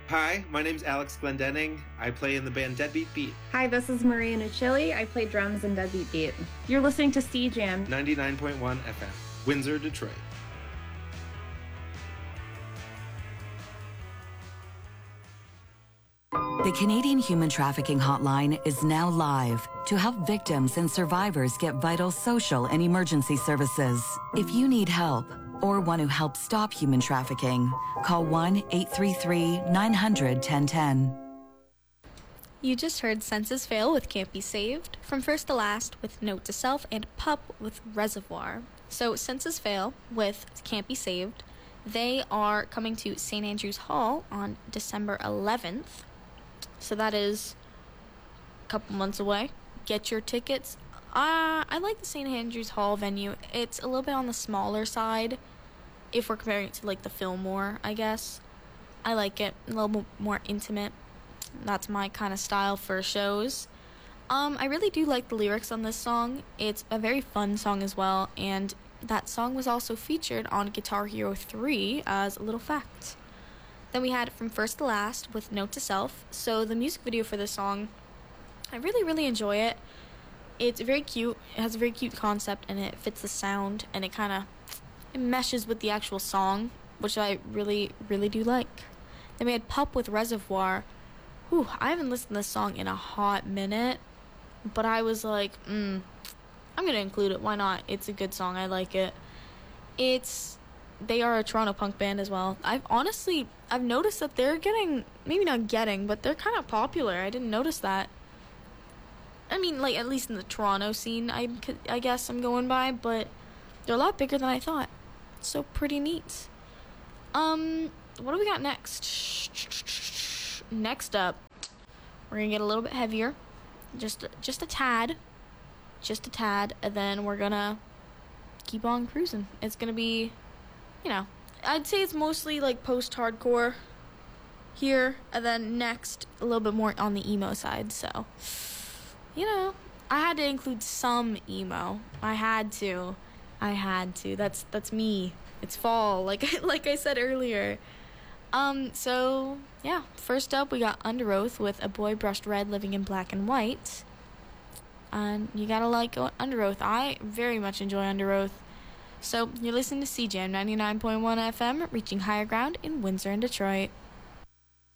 Hi, my name's Alex Glendenning. I play in the band Deadbeat Beat. Hi, this is Maria Nucilli. I play drums in Deadbeat Beat. You're listening to CJAM 99.1 FM, Windsor, Detroit. The Canadian Human Trafficking Hotline is now live to help victims and survivors get vital social and emergency services. If you need help or want to help stop human trafficking, call 1-833-900-1010. You just heard Senses Fail with Can't Be Saved, From First to Last with Note to Self, and Pup with Reservoir. So Senses Fail with Can't Be Saved, they are coming to St. Andrews Hall on December 11th. So that is a couple months away. Get your tickets. I like the St. Andrews Hall venue. It's a little bit on the smaller side if we're comparing it to like the Fillmore, I guess. I like it a little bit more intimate. That's my kind of style for shows. I really do like the lyrics on this song. It's a very fun song as well, and that song was also featured on Guitar Hero 3 as a little fact. Then we had From First to Last with Note to Self. So the music video for this song, I really, really enjoy it. It's very cute. It has a very cute concept, and it fits the sound, and it meshes with the actual song, which I really, really do like. Then we had Pup with Reservoir. Whew, I haven't listened to this song in a hot minute, but I was like, I'm going to include it. Why not? It's a good song. I like it. They are a Toronto punk band as well. I've noticed that they're but they're kind of popular. I didn't notice that. I mean, like, at least in the Toronto scene, I guess I'm going by, but they're a lot bigger than I thought. So pretty neat. What do we got next? Next up, we're gonna get a little bit heavier, just a tad, and then we're gonna keep on cruising. It's gonna be, I'd say it's mostly like post-hardcore here, and then next a little bit more on the emo side. So, I had to include some emo. I had to. That's me. It's fall, like I said earlier. So, yeah, first up we got Under Oath with A Boy Brushed Red Living in Black and White. And you gotta like Under Oath. I very much enjoy Under Oath. So, you're listening to CJAM 99.1 FM, reaching higher ground in Windsor and Detroit.